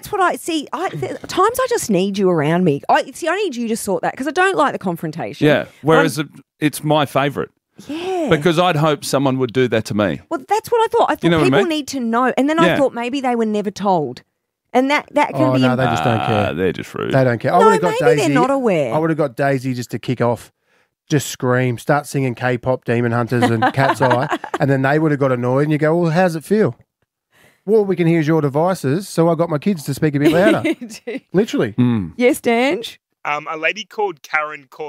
that's what I see. Times I just need you around me. I need you to sort that because I don't like the confrontation. Yeah, whereas it's my favourite. Yeah. Because I'd hope someone would do that to me. Well, that's what I thought. I thought You know what I people mean? need to know. And then I thought maybe they were never told. And that can be... no, they just don't care. They're just rude. They don't care. I No, would have got maybe Daisy. they're not aware. I would have got Daisy just to kick off, just scream, start singing K-pop, Demon Hunters and Cat's Eye, and then they would have got annoyed and you go, well, how's it feel? Well, we can hear your devices, so I got my kids to speak a bit louder. Literally. Yes, Dange? A lady called Karen called